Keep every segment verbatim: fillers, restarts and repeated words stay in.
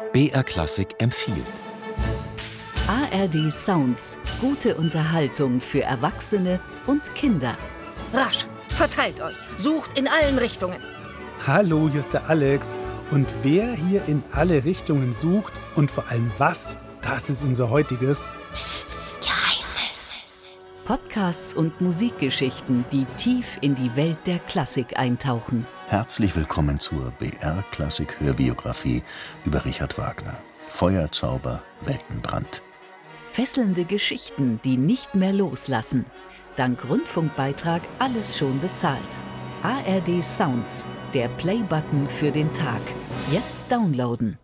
B R Klassik empfiehlt. A R D Sounds. Gute Unterhaltung für Erwachsene und Kinder. Rasch, verteilt euch. Sucht in allen Richtungen. Hallo, hier ist der Alex. Und wer hier in alle Richtungen sucht und vor allem was, das ist unser heutiges Geheimnis. Podcasts und Musikgeschichten, die tief in die Welt der Klassik eintauchen. Herzlich willkommen zur B R Klassik Hörbiografie über Richard Wagner. Feuerzauber, Weltenbrand. Fesselnde Geschichten, die nicht mehr loslassen. Dank Rundfunkbeitrag alles schon bezahlt. A R D Sounds, der Play-Button für den Tag. Jetzt downloaden.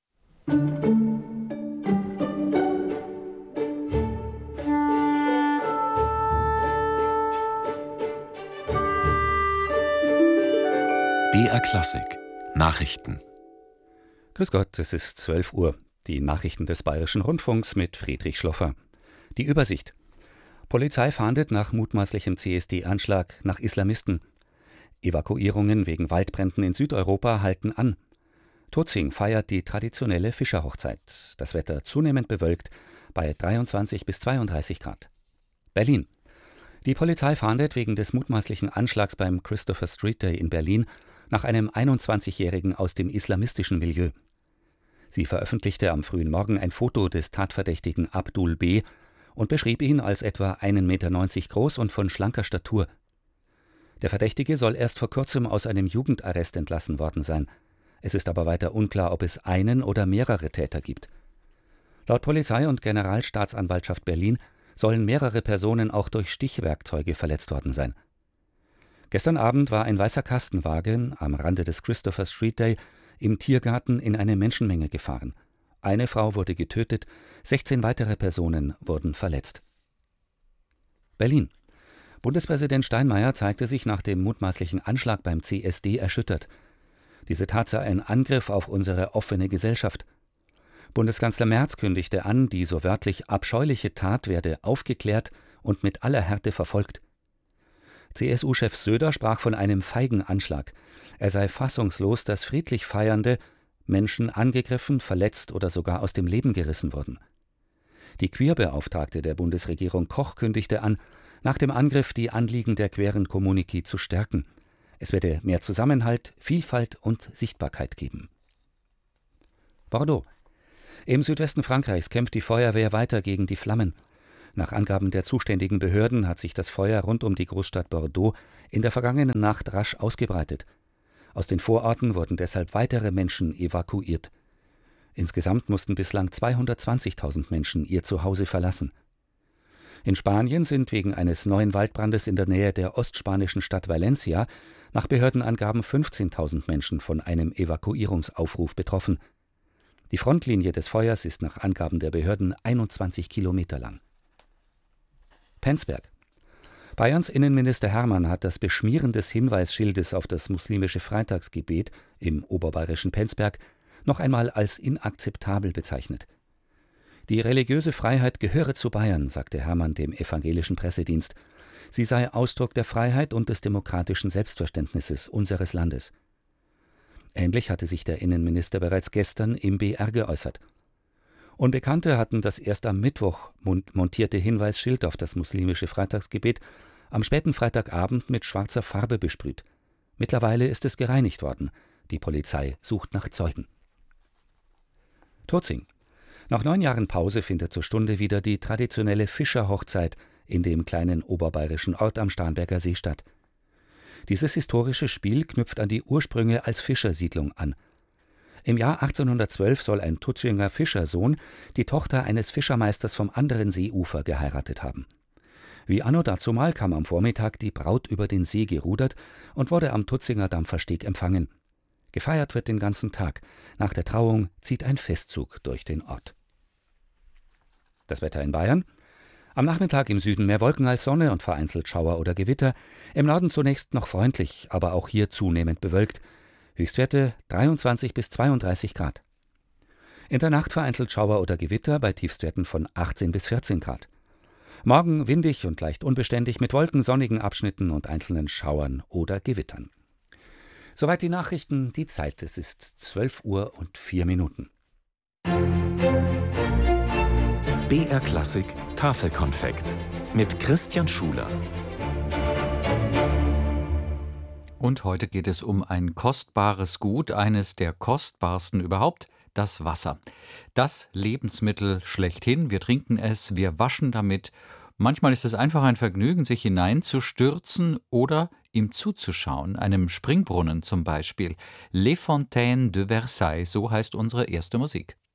B R Klassik Nachrichten. Grüß Gott, es ist zwölf Uhr. Die Nachrichten des Bayerischen Rundfunks mit Friedrich Schloffer. Die Übersicht. Polizei fahndet nach mutmaßlichem C S D-Anschlag nach Islamisten. Evakuierungen wegen Waldbränden in Südeuropa halten an. Tutzing feiert die traditionelle Fischerhochzeit. Das Wetter zunehmend bewölkt bei dreiundzwanzig bis zweiunddreißig Grad. Berlin. Die Polizei fahndet wegen des mutmaßlichen Anschlags beim Christopher Street Day in Berlin nach einem einundzwanzigjährigen aus dem islamistischen Milieu. Sie veröffentlichte am frühen Morgen ein Foto des Tatverdächtigen Abdul B. und beschrieb ihn als etwa ein Meter neunzig groß und von schlanker Statur. Der Verdächtige soll erst vor kurzem aus einem Jugendarrest entlassen worden sein. Es ist aber weiter unklar, ob es einen oder mehrere Täter gibt. Laut Polizei und Generalstaatsanwaltschaft Berlin sollen mehrere Personen auch durch Stichwerkzeuge verletzt worden sein. Gestern Abend war ein weißer Kastenwagen am Rande des Christopher Street Day im Tiergarten in eine Menschenmenge gefahren. Eine Frau wurde getötet, sechzehn weitere Personen wurden verletzt. Berlin. Bundespräsident Steinmeier zeigte sich nach dem mutmaßlichen Anschlag beim C S D erschüttert. Diese Tat sei ein Angriff auf unsere offene Gesellschaft. Bundeskanzler Merz kündigte an, die so wörtlich abscheuliche Tat werde aufgeklärt und mit aller Härte verfolgt. C S U-Chef Söder sprach von einem feigen Anschlag. Er sei fassungslos, dass friedlich Feiernde Menschen angegriffen, verletzt oder sogar aus dem Leben gerissen wurden. Die Queerbeauftragte der Bundesregierung Koch kündigte an, nach dem Angriff die Anliegen der queeren Community zu stärken. Es werde mehr Zusammenhalt, Vielfalt und Sichtbarkeit geben. Bordeaux. Im Südwesten Frankreichs kämpft die Feuerwehr weiter gegen die Flammen. Nach Angaben der zuständigen Behörden hat sich das Feuer rund um die Großstadt Bordeaux in der vergangenen Nacht rasch ausgebreitet. Aus den Vororten wurden deshalb weitere Menschen evakuiert. Insgesamt mussten bislang zweihundertzwanzigtausend Menschen ihr Zuhause verlassen. In Spanien sind wegen eines neuen Waldbrandes in der Nähe der ostspanischen Stadt Valencia nach Behördenangaben fünfzehntausend Menschen von einem Evakuierungsaufruf betroffen. Die Frontlinie des Feuers ist nach Angaben der Behörden einundzwanzig Kilometer lang. Penzberg. Bayerns Innenminister Hermann hat das Beschmieren des Hinweisschildes auf das muslimische Freitagsgebet im oberbayerischen Penzberg noch einmal als inakzeptabel bezeichnet. Die religiöse Freiheit gehöre zu Bayern, sagte Hermann dem evangelischen Pressedienst. Sie sei Ausdruck der Freiheit und des demokratischen Selbstverständnisses unseres Landes. Ähnlich hatte sich der Innenminister bereits gestern im B R geäußert. Unbekannte hatten das erst am Mittwoch montierte Hinweisschild auf das muslimische Freitagsgebet am späten Freitagabend mit schwarzer Farbe besprüht. Mittlerweile ist es gereinigt worden. Die Polizei sucht nach Zeugen. Tutzing. Nach neun Jahren Pause findet zur Stunde wieder die traditionelle Fischerhochzeit in dem kleinen oberbayerischen Ort am Starnberger See statt. Dieses historische Spiel knüpft an die Ursprünge als Fischersiedlung an. Im Jahr achtzehnhundertzwölf soll ein Tutzinger Fischersohn die Tochter eines Fischermeisters vom anderen Seeufer geheiratet haben. Wie anno dazumal kam am Vormittag die Braut über den See gerudert und wurde am Tutzinger Dampfersteg empfangen. Gefeiert wird den ganzen Tag. Nach der Trauung zieht ein Festzug durch den Ort. Das Wetter in Bayern. Am Nachmittag im Süden mehr Wolken als Sonne und vereinzelt Schauer oder Gewitter. Im Norden zunächst noch freundlich, aber auch hier zunehmend bewölkt. Höchstwerte dreiundzwanzig bis zweiunddreißig Grad. In der Nacht vereinzelt Schauer oder Gewitter bei Tiefstwerten von achtzehn bis vierzehn Grad. Morgen windig und leicht unbeständig mit Wolken, sonnigen Abschnitten und einzelnen Schauern oder Gewittern. Soweit die Nachrichten, die Zeit, es ist zwölf Uhr und vier Minuten. B R Klassik Tafelkonfekt mit Christian Schuler. Und heute geht es um ein kostbares Gut, eines der kostbarsten überhaupt, das Wasser. Das Lebensmittel schlechthin. Wir trinken es, wir waschen damit. Manchmal ist es einfach ein Vergnügen, sich hineinzustürzen oder ihm zuzuschauen, einem Springbrunnen zum Beispiel. Les Fontaines de Versailles, so heißt unsere erste Musik.